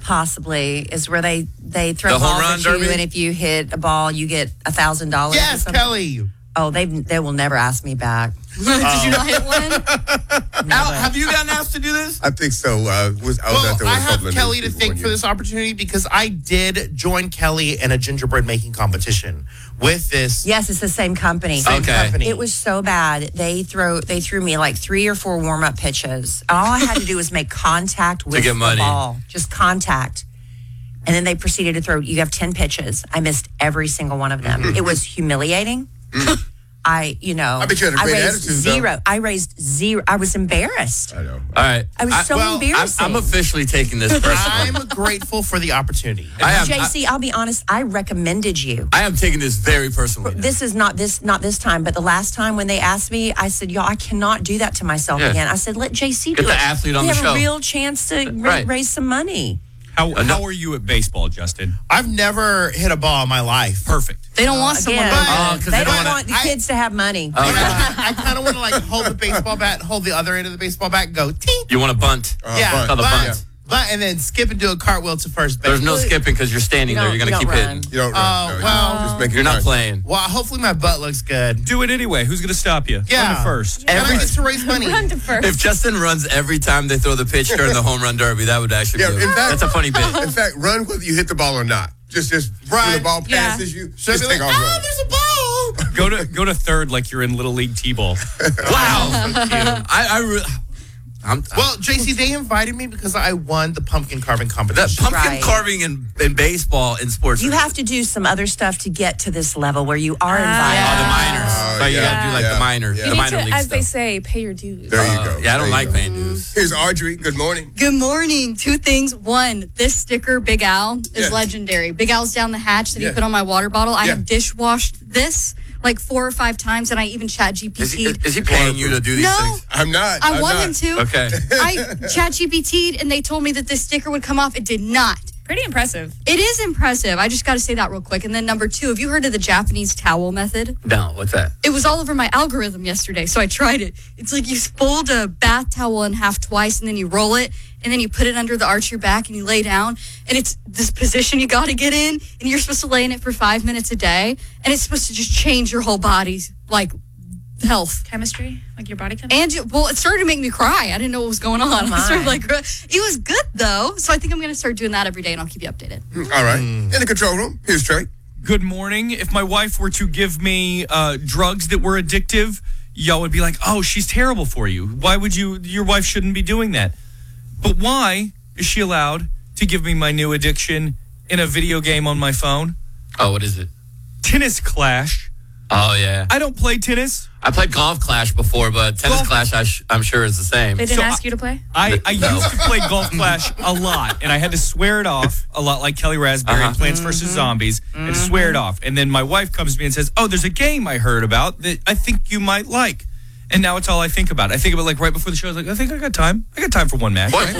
possibly is where they throw The home balls run at you, derby? and if you hit a ball, you get $1,000. Yes, Kelly. Oh, they will never ask me back. Did you not hit one? Al, have you gotten asked to do this? I think so. I was out there I with a have couple of Kelly news to people thank one for year. this opportunity because I did join Kelly in a gingerbread making competition with this Yes, it's the same company. same Okay. company. It was so bad. They threw me like 3 or 4 warm-up pitches. All I had to do was make contact with get the money. ball. Just contact. And then they proceeded to throw, you have 10 pitches. I missed every single one of them. It was humiliating. I bet you had a great raised attitude, though. zero. I raised zero. I was embarrassed. I know. All right. I was so embarrassing. I'm officially taking this personally. I'm grateful for the opportunity. JC, I'll be honest, I recommended you. I am taking this very personally. This is not this time, but the last time when they asked me, I said, y'all, I cannot do that to myself Yeah. again. I said, let JC Get do the it. athlete on we the have show. a real chance to Right. raise some money. How are you at baseball, Justin? I've never hit a ball in my life. Perfect. They don't want someone. Again, Oh, 'cause they they don't don't want the kids to have money. I kind of want to like hold the baseball bat, hold the other end of the baseball bat, and go tink. You want to bunt? Yeah, bunt. Called a bunt. but and then skip and do a cartwheel to first base. There's no skipping because you're standing there. You're going to keep hitting. You don't run. No, well, you just make it You're not nice. playing. Well, hopefully my butt looks good. Do it anyway. Who's going to stop you? Yeah. Run to first. And I get to raise money. Run to first. If Justin runs every time they throw the pitch during the home run derby, that would actually Yeah, be in fact- that's a funny bit. In fact, run whether you hit the ball or not. Just when Right. the ball Yeah. passes you, So just be take like, off oh, running. there's a ball. Go to third like you're in Little League T-ball. Wow. Well, JC, they invited me because I won the pumpkin carving that competition. pumpkin Right. carving in baseball in sports. You have to do some other stuff to get to this level where you are invited. Oh, the minors. So you got to do like the minors, Yeah. the You need minor to, league as they stuff. say, pay your dues. There you go. Yeah, I don't There like you go. paying dues. Here's Audrey. Good morning. Good morning. 2 things. 1, this sticker, Big Al, is Yeah. legendary. Big Al's down the hatch that he Yeah. put on my water bottle. I Yeah. have dishwashed this like 4 or 5 times, and I even chat Is GPT'd. he paying you to do these No. things? I'm not. I I'm want not. him to. Okay. I chat GPT'd, and they told me that this sticker would come off. It did not. Pretty impressive. It is impressive. I just got to say that real quick. And then number 2, have you heard of the Japanese towel method? No, what's that? It was all over my algorithm yesterday, so I tried it. It's like you fold a bath towel in half twice, and then you roll it, and then you put it under the arch of your back, and you lay down. And it's this position you got to get in, and you're supposed to lay in it for 5 minutes a day, and it's supposed to just change your whole body's like health. Chemistry? Like your body chemistry? And it started to make me cry. I didn't know what was going on. I started it was good though, so I think I'm going to start doing that every day, and I'll keep you updated. All right. In the control room, here's Trey. Good morning. If my wife were to give me drugs that were addictive, y'all would be like, oh, she's terrible for you. Why would your wife shouldn't be doing that? But why is she allowed to give me my new addiction in a video game on my phone? Oh, what is it? Tennis Clash. Oh, yeah. I don't play tennis. I played Golf Clash before, but Tennis Clash I'm sure is the same. They didn't So ask you to play? I No. used to play Golf Clash a lot, and I had to swear it off a lot like Kelly Raspberry in Plants vs. Zombies, and to swear it off. And then my wife comes to me and says, oh, there's a game I heard about that I think you might like. And now it's all I think about. I think about like right before the show, I was like, I think I got time. I got time for one match. What? Right?